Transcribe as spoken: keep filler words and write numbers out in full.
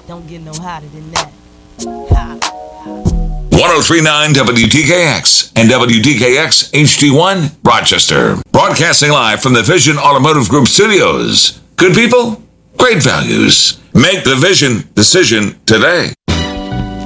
Don't get no hotter than that. Ha. ten thirty-nine W T K X and W T K X H D one, Rochester. Broadcasting live from the Vision Automotive Group studios. Good people, great values. Make the Vision decision today.